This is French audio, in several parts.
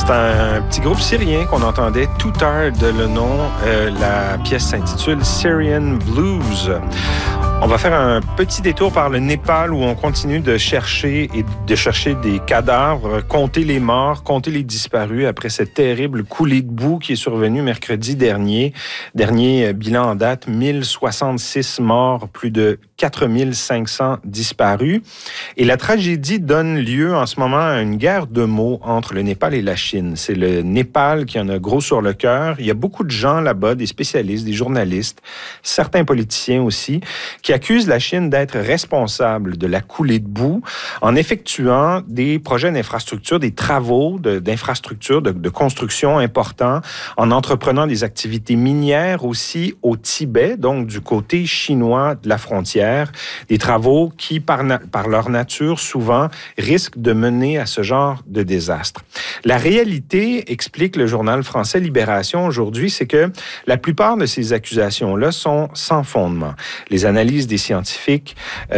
C'est un petit groupe syrien qu'on entendait tout tard de le nom. La pièce s'intitule Syrian Blues. On va faire un petit détour par le Népal où on continue de chercher des cadavres, compter les morts, compter les disparus après cette terrible coulée de boue qui est survenue mercredi dernier. Dernier bilan en date, 1066 morts, plus de 4500 disparus. Et la tragédie donne lieu en ce moment à une guerre de mots entre le Népal et la Chine. C'est le Népal qui en a gros sur le cœur. Il y a beaucoup de gens là-bas, des spécialistes, des journalistes, certains politiciens aussi, qui accusent la Chine d'être responsable de la coulée de boue en effectuant des projets d'infrastructure, des travaux d'infrastructure, de construction importants, en entreprenant des activités minières aussi au Tibet, donc du côté chinois de la frontière, des travaux qui, par leur nature, souvent, risquent de mener à ce genre de désastre. La réalité, explique le journal français Libération aujourd'hui, c'est que la plupart de ces accusations-là sont sans fondement. Les analyses des scientifiques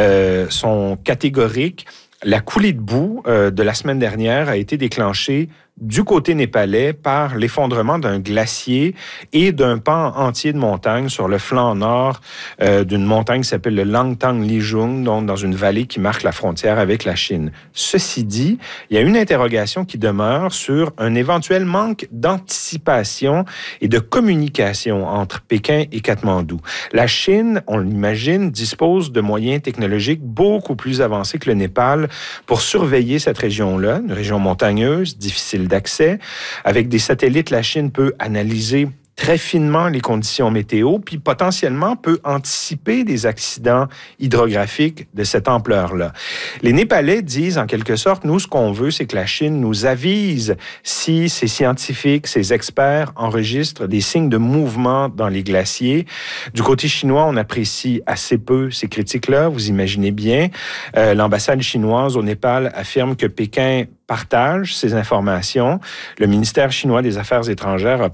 sont catégoriques. La coulée de boue de la semaine dernière a été déclenchée du côté népalais par l'effondrement d'un glacier et d'un pan entier de montagne sur le flanc nord d'une montagne qui s'appelle le Langtang Lijung, donc dans une vallée qui marque la frontière avec la Chine. Ceci dit, il y a une interrogation qui demeure sur un éventuel manque d'anticipation et de communication entre Pékin et Katmandou. La Chine, on l'imagine, dispose de moyens technologiques beaucoup plus avancés que le Népal pour surveiller cette région-là, une région montagneuse, difficile d'accès. Avec des satellites, la Chine peut analyser très finement les conditions météo, puis potentiellement peut anticiper des accidents hydrographiques de cette ampleur-là. Les Népalais disent en quelque sorte, nous, ce qu'on veut, c'est que la Chine nous avise si ces scientifiques, ces experts enregistrent des signes de mouvement dans les glaciers. Du côté chinois, on apprécie assez peu ces critiques-là, vous imaginez bien. L'ambassade chinoise au Népal affirme que Pékin partage ces informations. Le ministère chinois des Affaires étrangères a